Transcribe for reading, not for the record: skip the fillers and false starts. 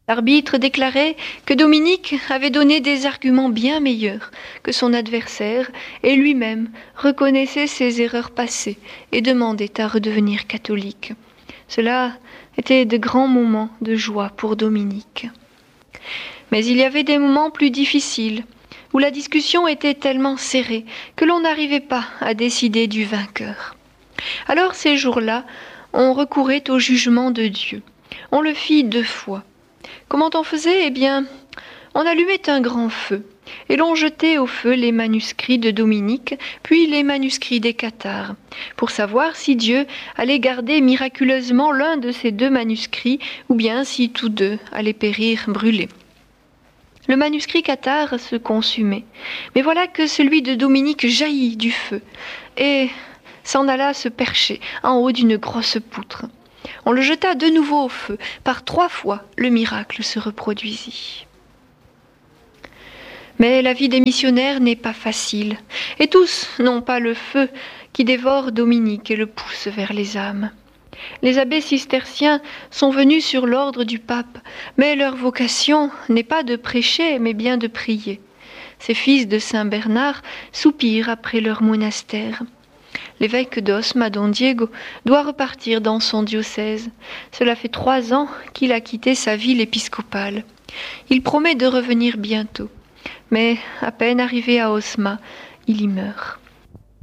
L'arbitre déclarait que Dominique avait donné des arguments bien meilleurs que son adversaire et lui-même reconnaissait ses erreurs passées et demandait à redevenir catholique. Cela était de grands moments de joie pour Dominique. Mais il y avait des moments plus difficiles, où la discussion était tellement serrée que l'on n'arrivait pas à décider du vainqueur. Alors ces jours-là, on recourait au jugement de Dieu. On le fit 2 fois. Comment on faisait ? Eh bien, on allumait un grand feu, et l'on jetait au feu les manuscrits de Dominique, puis les manuscrits des cathares, pour savoir si Dieu allait garder miraculeusement l'un de ces 2 manuscrits, ou bien si tous 2 allaient périr brûlés. Le manuscrit cathare se consumait, mais voilà que celui de Dominique jaillit du feu, et s'en alla se percher en haut d'une grosse poutre. On le jeta de nouveau au feu. Par 3 fois, le miracle se reproduisit. Mais la vie des missionnaires n'est pas facile, et tous n'ont pas le feu qui dévore Dominique et le pousse vers les âmes. Les abbés cisterciens sont venus sur l'ordre du pape, mais leur vocation n'est pas de prêcher, mais bien de prier. Ces fils de Saint Bernard soupirent après leur monastère. L'évêque d'Osma, Don Diego, doit repartir dans son diocèse. Cela fait 3 ans qu'il a quitté sa ville épiscopale. Il promet de revenir bientôt. Mais à peine arrivé à Osma, il y meurt.